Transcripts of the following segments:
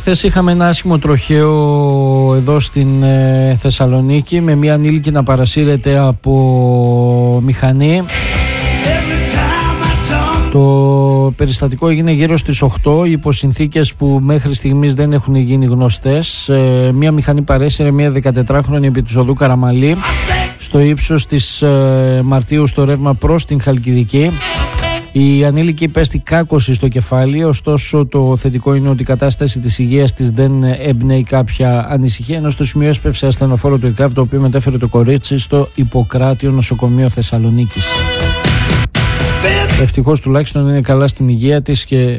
Χθες είχαμε ένα άσχημο τροχαίο εδώ στην Θεσσαλονίκη με μια ανήλικη να παρασύρεται από μηχανή. Το περιστατικό έγινε γύρω στις 8 υπό συνθήκες που μέχρι στιγμής δεν έχουν γίνει γνωστές. Μια μηχανή παρέσυρε μια 14χρονη επί της οδού Καραμαλή στο ύψος της Μαρτίου στο ρεύμα προς την Χαλκιδική. Η ανήλικη υπέστη κάκωση στο κεφάλι, ωστόσο το θετικό είναι ότι η κατάσταση της υγείας της δεν εμπνέει κάποια ανησυχία, ενώ στο σημείο έσπευσε ασθενοφόρο του ΕΚΑΒ, το οποίο μετέφερε το κορίτσι στο Ιπποκράτιο Νοσοκομείο Θεσσαλονίκης. Ευτυχώς τουλάχιστον είναι καλά στην υγεία της και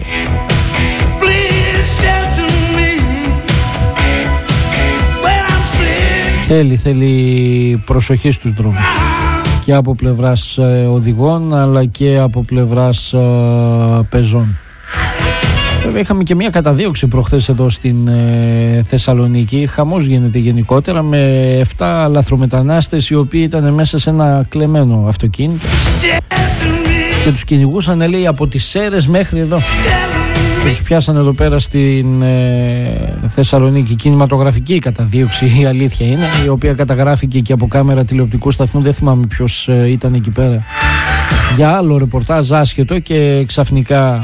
θέλει προσοχή στους δρόμους και από πλευράς οδηγών αλλά και από πλευράς πεζών. Βέβαια είχαμε και μια καταδίωξη προχθές εδώ στην Θεσσαλονίκη. Χαμός γίνεται γενικότερα με 7 λαθρομετανάστες οι οποίοι ήταν μέσα σε ένα κλεμμένο αυτοκίνητο και τους κυνηγούσαν, λέει, από τις Σέρρες μέχρι εδώ και τους πιάσαν εδώ πέρα στην Θεσσαλονίκη. Κινηματογραφική καταδίωξη, η αλήθεια είναι, η οποία καταγράφηκε και από κάμερα τηλεοπτικού σταθμού. Δεν θυμάμαι ποιος ήταν εκεί πέρα για άλλο ρεπορτάζ άσχετο και ξαφνικά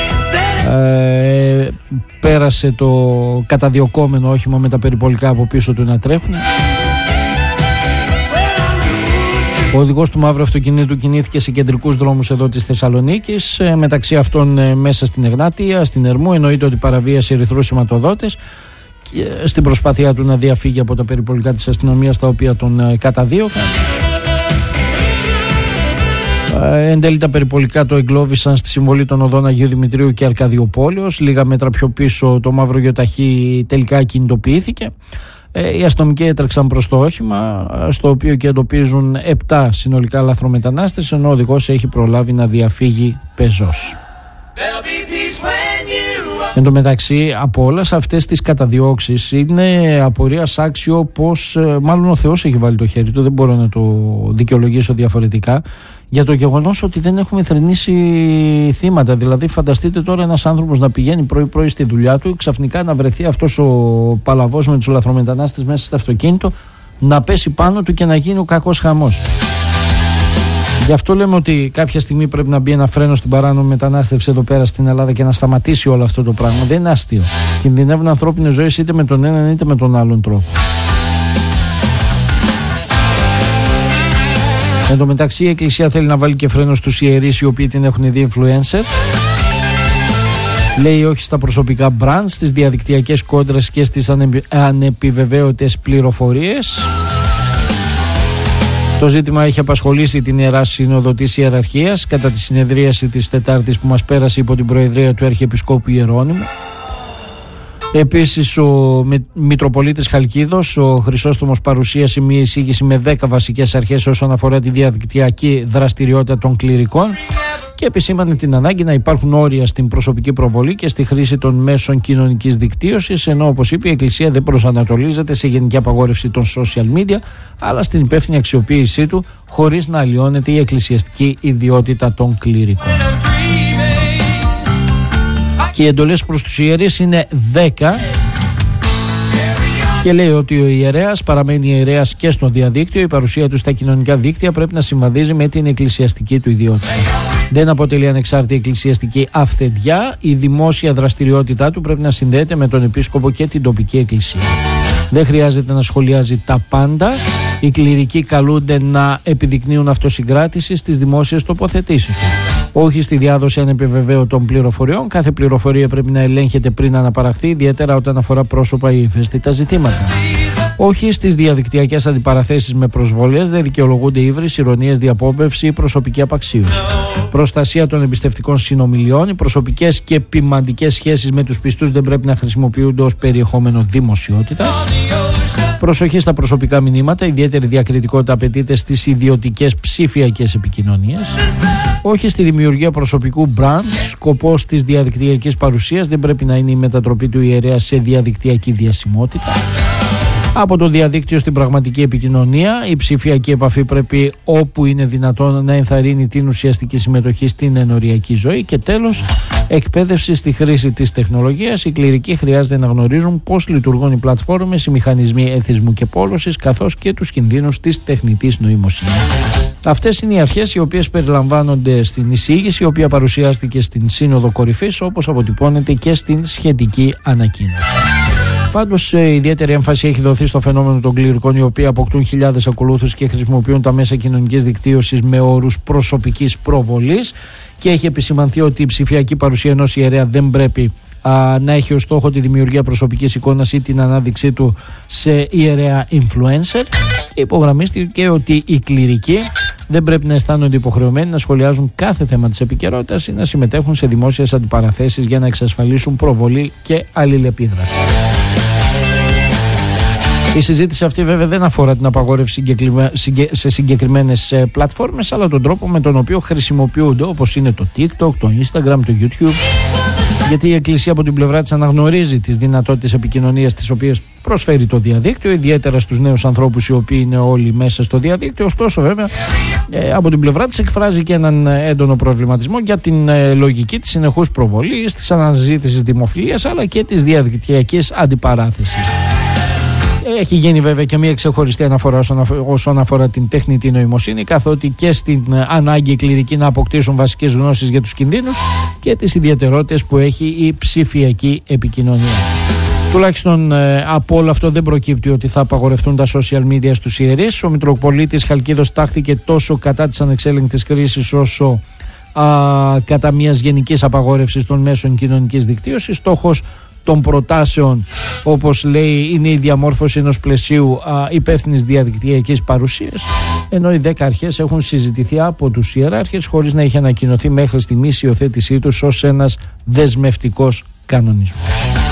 πέρασε το καταδιωκόμενο όχημα με τα περιπολικά από πίσω του να τρέχουν. Ο οδηγός του μαύρου αυτοκινήτου κινήθηκε σε κεντρικούς δρόμους εδώ της Θεσσαλονίκης, μεταξύ αυτών μέσα στην Εγνάτια, στην Ερμού. Εννοείται ότι παραβίασε ερυθρούς σηματοδότες και στην προσπάθειά του να διαφύγει από τα περιπολικά της αστυνομίας, τα οποία τον καταδίωκαν. Εν τέλει τα περιπολικά το εγκλώβησαν στη συμβολή των οδών Αγίου Δημητρίου και Αρκαδιοπόλεως. Λίγα μέτρα πιο πίσω το μαύρο γιοταχή τελικά κινητοποιήθηκε. Οι αστυνομικοί έτρεξαν προς το όχημα, στο οποίο και εντοπίζουν 7 συνολικά λαθρομετανάστες, ενώ ο οδηγός έχει προλάβει να διαφύγει πεζός. Εν τω μεταξύ, από όλες αυτές τις καταδιώξεις είναι απορίας άξιο πως μάλλον ο Θεός έχει βάλει το χέρι του, δεν μπορώ να το δικαιολογήσω διαφορετικά, για το γεγονός ότι δεν έχουμε θρηνήσει θύματα. Δηλαδή φανταστείτε τώρα ένας άνθρωπος να πηγαίνει πρωί-πρωί στη δουλειά του, ξαφνικά να βρεθεί αυτός ο παλαβός με τους λαθρομετανάστες μέσα στο αυτοκίνητο, να πέσει πάνω του και να γίνει ο κακός χαμός. Γι' αυτό λέμε ότι κάποια στιγμή πρέπει να μπει ένα φρένο στην παράνομη μετανάστευση εδώ πέρα στην Ελλάδα και να σταματήσει όλο αυτό το πράγμα. Δεν είναι αστείο. Κινδυνεύουν ανθρώπινες ζωές είτε με τον έναν είτε με τον άλλον τρόπο. Εν τω μεταξύ η Εκκλησία θέλει να βάλει και φρένο στους ιερείς οι οποίοι την έχουν δει influencer. Λέει όχι στα προσωπικά brand, στις διαδικτυακές κόντρες και στις ανεπιβεβαίωτες πληροφορίες. Το ζήτημα έχει απασχολήσει την Ιερά Σύνοδο της Ιεραρχίας κατά τη συνεδρίαση της Τετάρτης που μας πέρασε υπό την προεδρία του Αρχιεπισκόπου Ιερώνυμου. Επίσης ο Μητροπολίτης Χαλκίδος, ο Χρυσόστομος, παρουσίασε μια εισήγηση με 10 βασικές αρχές όσον αφορά τη διαδικτυακή δραστηριότητα των κληρικών και επισήμανε την ανάγκη να υπάρχουν όρια στην προσωπική προβολή και στη χρήση των μέσων κοινωνικής δικτύωσης, ενώ όπως είπε η Εκκλησία δεν προσανατολίζεται σε γενική απαγόρευση των social media αλλά στην υπεύθυνη αξιοποίησή του χωρίς να αλλοιώνεται η εκκλησιαστική ιδιότητα των κληρικών. Και οι εντολές προς τους ιερείς είναι 10 και λέει ότι ο ιερέας παραμένει ιερέας και στο διαδίκτυο. Η παρουσία του στα κοινωνικά δίκτυα πρέπει να συμβαδίζει με την εκκλησιαστική του ιδιότητα. Δεν αποτελεί ανεξάρτητη εκκλησιαστική αυθεντιά. Η δημόσια δραστηριότητά του πρέπει να συνδέεται με τον επίσκοπο και την τοπική εκκλησία. Δεν χρειάζεται να σχολιάζει τα πάντα. Οι κληρικοί καλούνται να επιδεικνύουν αυτοσυγκράτηση στις δημόσιες τοποθετήσεις του. Όχι στη διάδοση ανεπιβεβαίωτων πληροφοριών. Κάθε πληροφορία πρέπει να ελέγχεται πριν αναπαραχθεί, ιδιαίτερα όταν αφορά πρόσωπα ή ευαίσθητα ζητήματα. Όχι στις διαδικτυακές αντιπαραθέσεις με προσβολές, δεν δικαιολογούνται ύβρις, ηρωνίες, διαπόμπευση ή προσωπική απαξίωση. Προστασία των εμπιστευτικών συνομιλιών. Οι προσωπικές και ποιμαντικές σχέσεις με τους πιστούς δεν πρέπει να χρησιμοποιούνται ως περιεχόμενο δημοσιότητα. Προσοχή στα προσωπικά μηνύματα. Ιδιαίτερη διακριτικότητα απαιτείται στις ιδιωτικές ψηφιακές επικοινωνίες. Όχι στη δημιουργία προσωπικού brand. Σκοπός της διαδικτυακής παρουσίας δεν πρέπει να είναι η μετατροπή του ιερέα σε διαδικτυακή διασημότητα. από το διαδίκτυο στην πραγματική επικοινωνία. Η ψηφιακή επαφή πρέπει όπου είναι δυνατόν να ενθαρρύνει την ουσιαστική συμμετοχή στην ενοριακή ζωή. Και τέλος, εκπαίδευση στη χρήση της τεχνολογίας. Οι κληρικοί χρειάζεται να γνωρίζουν πώς λειτουργούν οι πλατφόρμες, οι μηχανισμοί εθισμού και πόλωσης, καθώς και τους κινδύνους της τεχνητής νοημοσύνης. Αυτές είναι οι αρχές οι οποίες περιλαμβάνονται στην εισήγηση, η οποία παρουσιάστηκε στην Σύνοδο Κορυφής, όπως αποτυπώνεται και στην σχετική ανακοίνωση. Πάντως, ιδιαίτερη έμφαση έχει δοθεί στο φαινόμενο των κληρικών, οι οποίοι αποκτούν χιλιάδες ακολούθους και χρησιμοποιούν τα μέσα κοινωνικής δικτύωσης με όρους προσωπικής προβολής, και έχει επισημανθεί ότι η ψηφιακή παρουσία ενός ιερέα δεν πρέπει να έχει ως στόχο τη δημιουργία προσωπικής εικόνας ή την ανάδειξή του σε ιερέα influencer. Υπογραμμίστηκε ότι οι κληρικοί δεν πρέπει να αισθάνονται υποχρεωμένοι να σχολιάζουν κάθε θέμα της επικαιρότητας ή να συμμετέχουν σε δημόσιες αντιπαραθέσεις για να εξασφαλίσουν προβολή και αλληλεπίδραση. Η συζήτηση αυτή βέβαια δεν αφορά την απαγόρευση σε συγκεκριμένες πλατφόρμες, αλλά τον τρόπο με τον οποίο χρησιμοποιούνται, όπως είναι το TikTok, το Instagram, το YouTube. Γιατί η Εκκλησία από την πλευρά της αναγνωρίζει τις δυνατότητες επικοινωνίας τις οποίες προσφέρει το διαδίκτυο, ιδιαίτερα στους νέους ανθρώπους οι οποίοι είναι όλοι μέσα στο διαδίκτυο. Ωστόσο, βέβαια, από την πλευρά της εκφράζει και έναν έντονο προβληματισμό για την λογική της συνεχούς προβολής, της αναζήτησης δημοφιλίας, αλλά και της διαδικτυακής αντιπαράθεσης. Έχει γίνει βέβαια και μια ξεχωριστή αναφορά όσον αφορά την τεχνητή νοημοσύνη, καθότι και στην ανάγκη οι κληρικοί να αποκτήσουν βασικές γνώσεις για τους κινδύνους και τις ιδιαιτερότητες που έχει η ψηφιακή επικοινωνία. Τουλάχιστον από όλο αυτό δεν προκύπτει ότι θα απαγορευτούν τα social media στους ιερείς. Ο Μητροπολίτης Χαλκίδος τάχθηκε τόσο κατά της ανεξέλεγκτης κρίσης όσο κατά μιας γενικής απαγόρευσης των μέσων κοινωνικής δικτύωσης. Στόχος των προτάσεων, όπως λέει, είναι η διαμόρφωση ενός πλαισίου υπεύθυνης διαδικτυακής παρουσίας, ενώ οι 10 αρχές έχουν συζητηθεί από τους ιεράρχες χωρίς να είχε ανακοινωθεί μέχρι στιγμής η υιοθέτησή τους ως ένας δεσμευτικός κανονισμός.